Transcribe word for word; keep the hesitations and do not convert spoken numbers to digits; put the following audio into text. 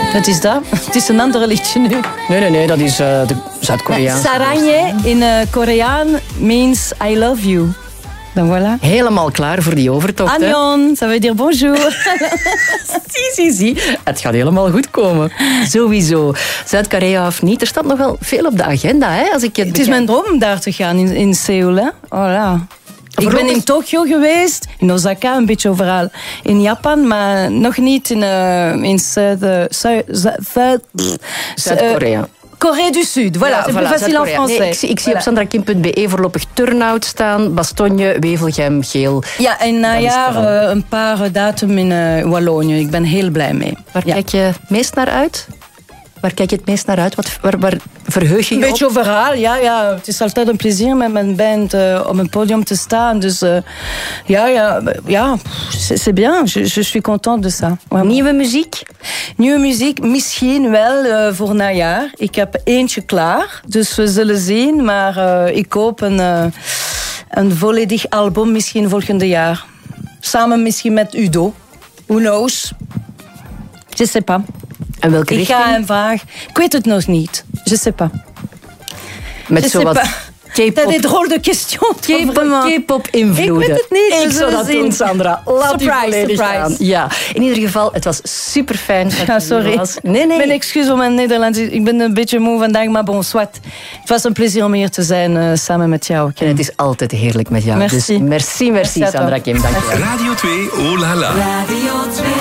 Wat is dat? Het is een ander liedje nu. Nee, nee, nee, dat is uh, de Zuid-Koreaanse. Sarangye in uh, Koreaan means I love you. Dan voilà. Helemaal klaar voor die overtocht. Annyeong, ça veut dire bonjour. zie, zie, zie. Het gaat helemaal goed komen. Sowieso. Zuid-Korea of niet, er staat nog wel veel op de agenda. Hè, als ik het het is mijn droom om daar te gaan in, in Seoul. Hè? Voilà. Ik ben in Tokio geweest, in Osaka, een beetje overal. In Japan, maar nog niet in, uh, in Zuid, Zuid, Zuid, Zuid-Korea. Uh, Corée du Sud, voilà, Ja, c'est voilà, plus facile en français. Nee, ik zie, ik zie voilà. op sandrakim punt be voorlopig Turnhout staan, Bastogne, Wevelgem, Geel. Ja, en najaar uh, een paar datum in uh, Wallonië. Ik ben heel blij mee. Waar ja. kijk je meest naar uit? Waar kijk je het meest naar uit? Wat, waar, waar verheug je je Een beetje op? overal, ja, ja. Het is altijd een plezier met mijn band uh, op een podium te staan. Dus uh, ja, ja, ja c'est bien. Je, je suis contente de ça. Vraiment. Nieuwe muziek? Nieuwe muziek, misschien wel uh, voor najaar. Ik heb eentje klaar, dus we zullen zien. Maar uh, ik hoop een, uh, een volledig album misschien volgende jaar. Samen misschien met Udo. Who knows? Je sais pas. En welke ik richting? ga hem vragen. Ik weet het nog niet. Je sais pas. Met zo wat K-pop. Dat is drôle de question. K-pop invloeden. Ik weet het niet. Ik zou dat zien. doen, Sandra. Laat surprise, die surprise. Aan. Ja, in ieder geval, het was super fijn. Ja, sorry. Nee, nee. Mijn excuus voor mijn Nederlands. Ik ben een beetje moe vandaag, maar bon, soit. Het was een plezier om hier te zijn uh, samen met jou, Kim. En het is altijd heerlijk met jou. Merci. Dus merci, merci, merci Sandra Kim. Dank je wel. Radio twee, oh la la. Radio twee.